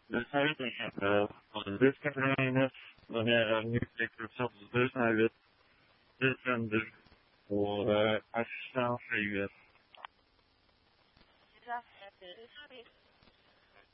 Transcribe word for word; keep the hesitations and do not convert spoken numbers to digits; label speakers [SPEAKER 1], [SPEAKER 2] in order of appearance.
[SPEAKER 1] Det här är kanske politiska förändringar, men är mycket processer så här det händer och är chanser.
[SPEAKER 2] Gracias.